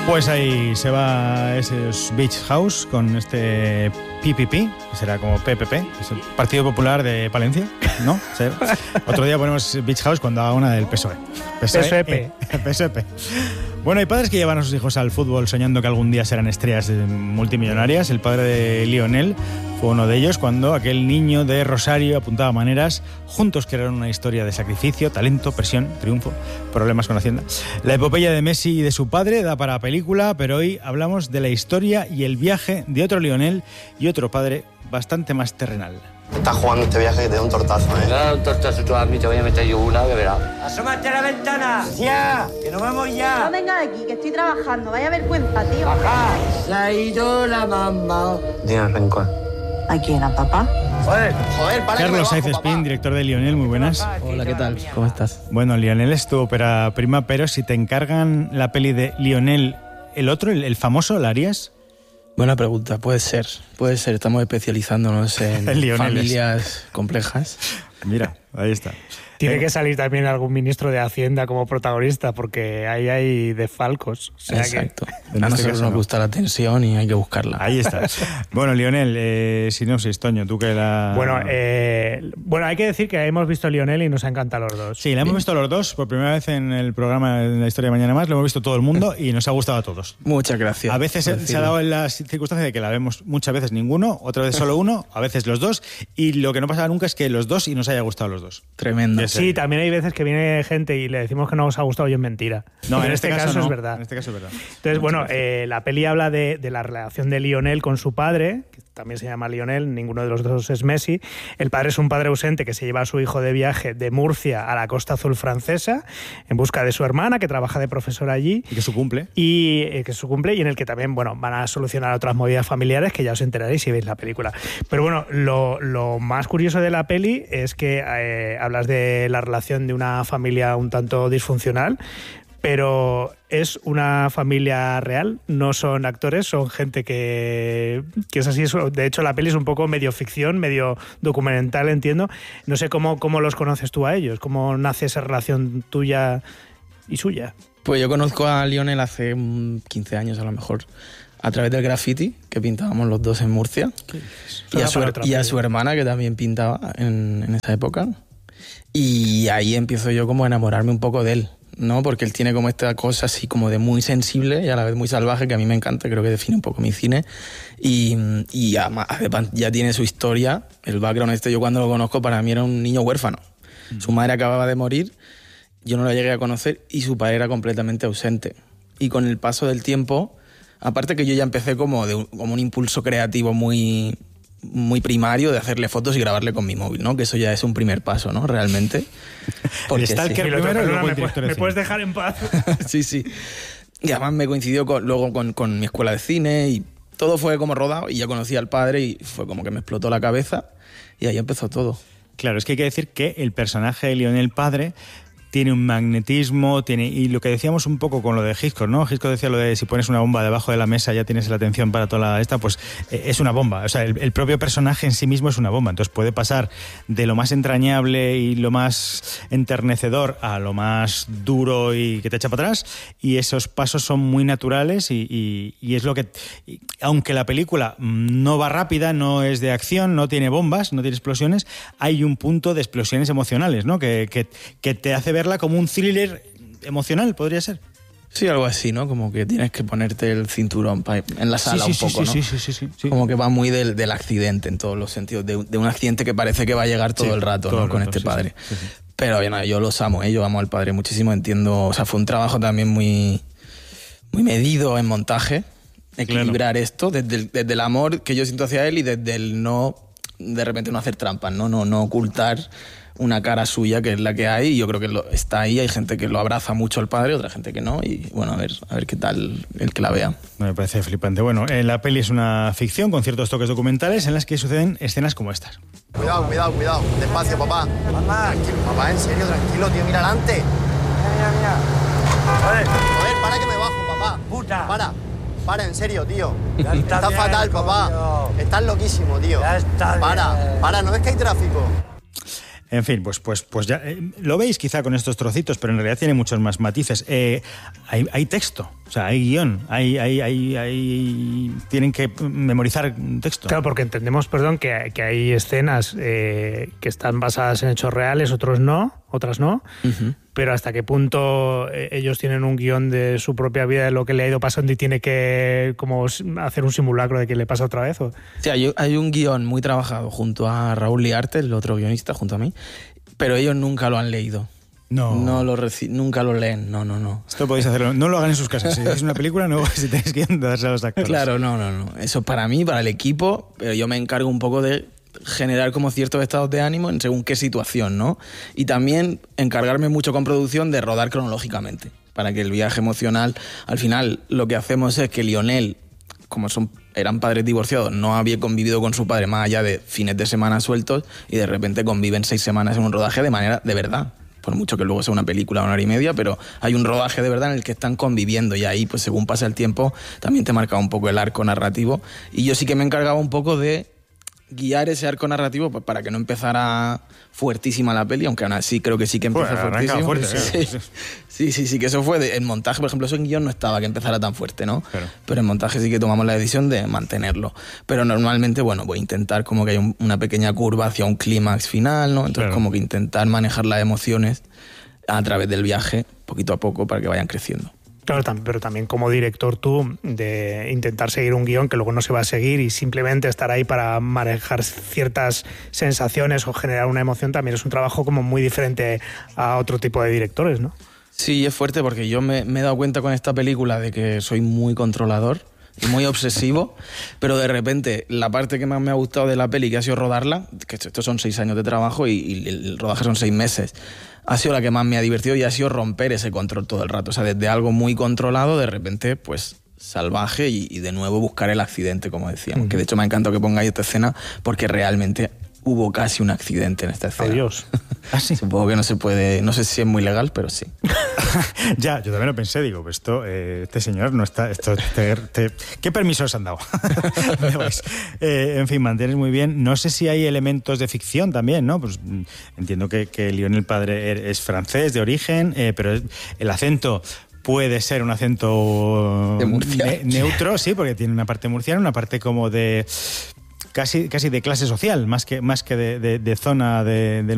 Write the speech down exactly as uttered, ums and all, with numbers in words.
Pues ahí se va ese Beach House con este P P P, que será como P P P, es el Partido Popular de Palencia, ¿no? Sí. Otro día ponemos Beach House cuando haga una del P S O E. P S O E. P S O E. Bueno, hay padres que llevan a sus hijos al fútbol soñando que algún día serán estrellas multimillonarias. El padre de Lionel fue uno de ellos cuando aquel niño de Rosario apuntaba maneras. Juntos crearon una historia de sacrificio, talento, presión, triunfo, problemas con Hacienda. La epopeya de Messi y de su padre da para película, pero hoy hablamos de la historia y el viaje de otro Lionel y otro padre bastante más terrenal. Estás jugando este viaje que te da un tortazo, ¿eh? Me da un tortazo tú a mí, te voy a meter yo una, que verás. ¡Asómate a la ventana! ¡Ya! ¡Que nos vamos ya! No venga de aquí, que estoy trabajando. Vaya vergüenza, tío. ¡Baja! Se ha ido la mamá. Tienes rencor. ¿A quién? ¿A papá? Joder, joder, para. Carlos Sainz Spin, director de Lionel, muy buenas. Hola, ¿qué tal? ¿Cómo estás? Bueno, Lionel es tu ópera prima, pero si te encargan la peli de Lionel, ¿el otro, el, el famoso, la harías? Buena pregunta, puede ser, puede ser. Estamos especializándonos en familias complejas. Mira, ahí está. Tiene que salir también algún ministro de Hacienda como protagonista, porque ahí hay desfalcos. O sea Exacto. Que... A nosotros nos no. gusta la tensión y hay que buscarla. Ahí está. Bueno, Lionel, eh, sinopsis, Toño, tú que la... Bueno, eh, bueno, hay que decir que hemos visto Lionel y nos ha encantado los dos. Sí, la hemos visto los dos por primera vez en el programa de la historia de Mañana Más. Lo hemos visto todo el mundo y nos ha gustado a todos. Muchas gracias. A veces se, se ha dado en la circunstancia de que la vemos muchas veces ninguno, otra vez solo uno, a veces los dos, y lo que no pasa nunca es que los dos y nos haya gustado los dos. Tremendo. Sí, también hay veces que viene gente y le decimos que no nos ha gustado y es mentira. No, en, en este, este caso, caso no. es verdad. En este caso es verdad. Entonces, bueno, eh, la peli habla de, de la relación de Lionel con su padre, que también se llama Lionel, ninguno de los dos es Messi. El padre es un padre ausente que se lleva a su hijo de viaje de Murcia a la Costa Azul francesa en busca de su hermana, que trabaja de profesora allí. Y que su cumple. Y eh, que su cumple y en el que también, bueno, van a solucionar otras movidas familiares que ya os enteraréis si veis la película. Pero bueno, lo, lo más curioso de la peli es que eh, hablas de la relación de una familia un tanto disfuncional, pero es una familia real, no son actores, son gente que, que es así. De hecho, la peli es un poco medio ficción, medio documental, entiendo. No sé cómo, cómo los conoces tú a ellos, cómo nace esa relación tuya y suya. Pues yo conozco a Lionel hace quince años a lo mejor, a través del graffiti que pintábamos los dos en Murcia, y a, su, y a su hermana, que también pintaba en, en esa época. Y ahí empiezo yo como a enamorarme un poco de él, ¿no? Porque él tiene como esta cosa así como de muy sensible y a la vez muy salvaje, que a mí me encanta, creo que define un poco mi cine. Y, y además ya tiene su historia, el background este. Yo cuando lo conozco, para mí era un niño huérfano. Mm. Su madre acababa de morir, yo no la llegué a conocer y su padre era completamente ausente. Y con el paso del tiempo, aparte que yo ya empecé como, de un, como un impulso creativo muy... muy primario de hacerle fotos y grabarle con mi móvil, ¿no? Que eso ya es un primer paso, ¿no? Realmente. Porque está el que primero, luego el director de cine. ¿Me puedes dejar en paz? Sí, sí. Y además me coincidió con, luego con, con mi escuela de cine y todo fue como rodado y ya conocí al padre y fue como que me explotó la cabeza y ahí empezó todo. Claro, es que hay que decir que el personaje de Lionel padre tiene un magnetismo, tiene y lo que decíamos un poco con lo de Hitchcock, ¿no? Hitchcock decía lo de si pones una bomba debajo de la mesa ya tienes la atención para toda la esta, pues eh, es una bomba. O sea, el, el propio personaje en sí mismo es una bomba. Entonces puede pasar de lo más entrañable y lo más enternecedor a lo más duro y que te echa para atrás, y esos pasos son muy naturales y, y, y es lo que... Y, aunque la película no va rápida, no es de acción, no tiene bombas, no tiene explosiones, hay un punto de explosiones emocionales, ¿no? Que, que, que te hace ver como un thriller emocional, podría ser. Sí, algo así, ¿no? Como que tienes que ponerte el cinturón en la sala sí, sí, un poco, sí, ¿no? Sí, sí, sí, sí, sí. Como que va muy del, del accidente en todos los sentidos, de, de un accidente que parece que va a llegar todo sí, el rato, todo ¿no? El con rato, este sí, padre. Sí, sí, sí. Pero bueno, yo los amo, ¿eh? Yo amo al padre muchísimo, entiendo. O sea, fue un trabajo también muy, muy medido en montaje, equilibrar claro. esto, desde el, desde el amor que yo siento hacia él y desde el no, de repente no hacer trampas, ¿no? No, no ocultar una cara suya que es la que hay, y yo creo que lo, está ahí, hay gente que lo abraza mucho al padre, otra gente que no, y bueno, a ver, a ver qué tal el que la vea. Me parece flipante. Bueno, eh, la peli es una ficción con ciertos toques documentales en las que suceden escenas como estas. Cuidado, cuidado, cuidado, despacio, papá. Mamá, tranquilo, papá, en serio, tranquilo, tío, mira adelante. Mira, mira, mira. Joder, joder, para que me bajo, papá. Puta. Para. Para, en serio, tío. Ya está Estás bien, fatal, papá. coño. Estás loquísimo, tío. Ya está para, bien. para, ¿no ves que hay tráfico? En fin, pues, pues, pues ya eh, lo veis quizá con estos trocitos, pero en realidad tiene muchos más matices. Eh, hay, hay texto, o sea, hay guión, hay, hay, hay, hay, tienen que memorizar un texto. Claro, porque entendemos, perdón, que, que hay escenas eh, que están basadas en hechos reales, otros no, otras no, uh-huh. Pero hasta qué punto ellos tienen un guión de su propia vida, de lo que le ha ido pasando y tiene que como hacer un simulacro de que le pasa otra vez. ¿O? Sí, hay, hay un guión muy trabajado junto a Raúl Liarte, el otro guionista, junto a mí, pero ellos nunca lo han leído. No. No lo reci- nunca lo leen, no, no, no. Esto podéis hacerlo, no lo hagan en sus casas. Si es una película, no, si tenéis que darse a los actores. Claro, no, no, no. Eso para mí, para el equipo, pero yo me encargo un poco de generar como ciertos estados de ánimo en según qué situación, ¿no? Y también encargarme mucho con producción de rodar cronológicamente, para que el viaje emocional, al final, lo que hacemos es que Lionel, como son eran padres divorciados, no había convivido con su padre más allá de fines de semana sueltos y de repente conviven seis semanas en un rodaje de manera de verdad. Por mucho que luego sea una película de una hora y media, pero hay un rodaje de verdad en el que están conviviendo y ahí, pues según pasa el tiempo, también te marca un poco el arco narrativo. Y yo sí que me encargaba un poco de guiar ese arco narrativo pues, para que no empezara fuertísima la peli, aunque aún así creo que sí que empieza bueno, fuertísimo. Fuerte, sí. Sí. sí, sí, sí, que eso fue de, en montaje, por ejemplo, eso en guión no estaba que empezara tan fuerte, ¿no? Claro. Pero en montaje sí que tomamos la decisión de mantenerlo. Pero normalmente, bueno, voy a intentar como que haya un, una pequeña curva hacia un clímax final, ¿no? Entonces claro. Como que intentar manejar las emociones a través del viaje, poquito a poco, para que vayan creciendo. Claro, pero también como director tú, de intentar seguir un guión que luego no se va a seguir y simplemente estar ahí para manejar ciertas sensaciones o generar una emoción, también es un trabajo como muy diferente a otro tipo de directores, ¿no? Sí, es fuerte porque yo me, me he dado cuenta con esta película de que soy muy controlador y muy obsesivo, pero de repente la parte que más me ha gustado de la peli, que ha sido rodarla, que estos son seis años de trabajo y, y el rodaje son seis meses, ha sido la que más me ha divertido y ha sido romper ese control todo el rato. O sea, desde algo muy controlado, de repente, pues salvaje y, y de nuevo buscar el accidente, como decíamos. Uh-huh. Que de hecho me ha encantado que pongáis esta escena porque realmente hubo casi un accidente en esta escena. Adiós. ¿Ah, sí? Supongo que no se puede, no sé si es muy legal, pero sí. Ya, yo también lo pensé, digo, pues esto, eh, este señor no está, esto, te, te, ¿qué permisos han dado? eh, en fin, mantienes muy bien. No sé si hay elementos de ficción también, ¿no? Pues entiendo que, que Lionel padre es francés de origen, eh, pero el acento puede ser un acento ne- neutro, sí, porque tiene una parte murciana, una parte como de casi, casi de clase social, más que, más que de, de, de zona de, del